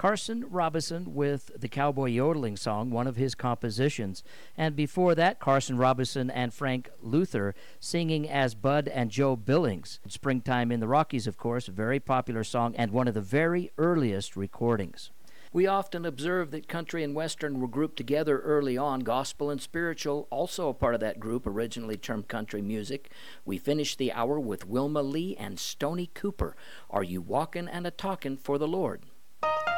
Carson Robinson with the Cowboy Yodeling Song, one of his compositions. And before that, Carson Robinson and Frank Luther singing as Bud and Joe Billings. Springtime in the Rockies, of course, a very popular song and one of the very earliest recordings. We often observe that country and western were grouped together early on. Gospel and spiritual, also a part of that group, originally termed country music. We finished the hour with Wilma Lee and Stony Cooper. Are you walkin' and a talkin' for the Lord?